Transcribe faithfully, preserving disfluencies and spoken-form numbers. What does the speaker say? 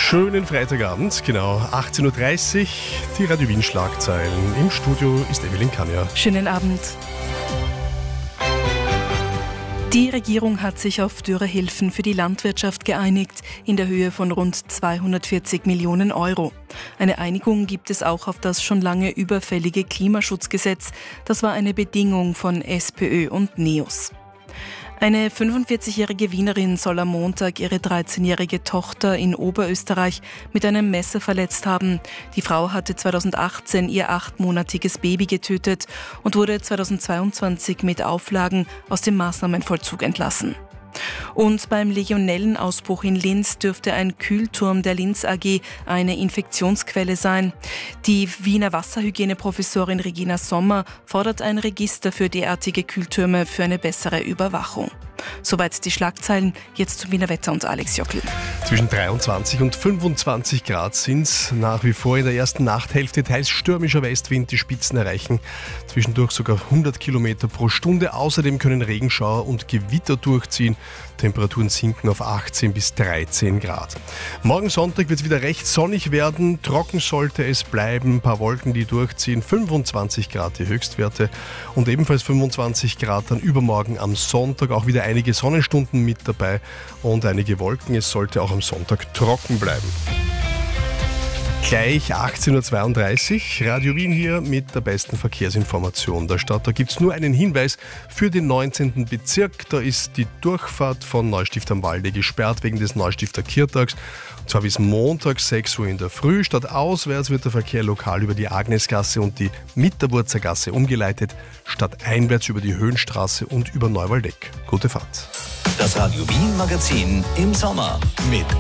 Schönen Freitagabend, genau achtzehn Uhr dreißig, die Radio Wien Schlagzeilen. Im Studio ist Evelyn Kanja. Schönen Abend. Die Regierung hat sich auf Dürrehilfen für die Landwirtschaft geeinigt, in der Höhe von rund zweihundertvierzig Millionen Euro. Eine Einigung gibt es auch auf das schon lange überfällige Klimaschutzgesetz. Das war eine Bedingung von SPÖ und NEOS. Eine fünfundvierzigjährige Wienerin soll am Montag ihre dreizehnjährige Tochter in Oberösterreich mit einem Messer verletzt haben. Die Frau hatte zweitausendachtzehn ihr achtmonatiges Baby getötet und wurde zweitausendzweiundzwanzig mit Auflagen aus dem Maßnahmenvollzug entlassen. Und beim Legionellenausbruch in Linz dürfte ein Kühlturm der Linz A G eine Infektionsquelle sein. Die Wiener Wasserhygieneprofessorin Regina Sommer fordert ein Register für derartige Kühltürme für eine bessere Überwachung. Soweit die Schlagzeilen, jetzt zum Wiener Wetter und Alex Jockel. Zwischen dreiundzwanzig und fünfundzwanzig Grad sind es nach wie vor in der ersten Nachthälfte, teils stürmischer Westwind die Spitzen erreichen, zwischendurch sogar hundert Kilometer pro Stunde. Außerdem können Regenschauer und Gewitter durchziehen. Temperaturen sinken auf achtzehn bis dreizehn Grad. Morgen Sonntag wird es wieder recht sonnig werden, trocken sollte es bleiben, ein paar Wolken, die durchziehen, fünfundzwanzig Grad die Höchstwerte und ebenfalls fünfundzwanzig Grad dann übermorgen am Sonntag, auch wieder einige Sonnenstunden mit dabei und einige Wolken. Es sollte auch am Sonntag trocken bleiben. Gleich achtzehn Uhr zweiunddreißig, Radio Wien hier mit der besten Verkehrsinformation der Stadt. Da gibt es nur einen Hinweis für den neunzehnten Bezirk. Da ist die Durchfahrt von Neustift am Walde gesperrt wegen des Neustifter Kirtags. Und zwar bis Montag sechs Uhr in der Früh. Statt auswärts wird der Verkehr lokal über die Agnesgasse und die Mitterwurzergasse umgeleitet, statt einwärts über die Höhenstraße und über Neuwaldeck. Gute Fahrt. Das Radio Wien Magazin im Sommer mit